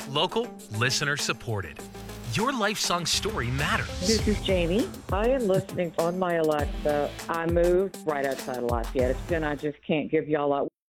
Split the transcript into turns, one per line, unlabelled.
Local, listener supported. Your life song story matters.
This is Jamie. I am listening on my Alexa. I moved right outside of Lafayette. I just can't give y'all up.